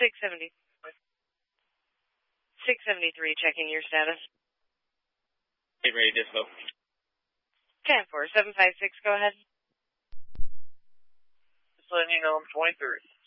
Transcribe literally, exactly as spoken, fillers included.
six seventy. six seventy-three, checking your status. Get ready, dispo. ten four seven five six, go ahead. Just letting you know I'm twenty-three.